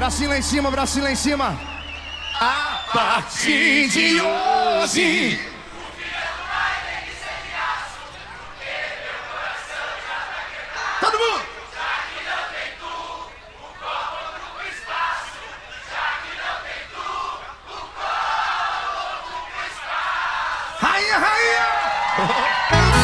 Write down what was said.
Bracinho lá em cima, bracinho lá em cima. A partir de hoje. Todo mundo! Já que não tem tu, o corpo ocupa espaço. Já que não tem tu, o corpo ocupa espaço. Rainha, rainha!